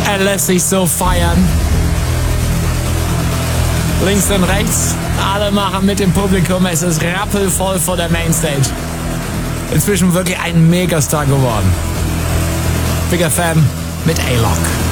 Er lässt sich so feiern. Links und rechts, alle machen mit dem Publikum. Es ist rappelvoll vor der Mainstage. Inzwischen wirklich ein Megastar geworden. Big FM mit A-Lock.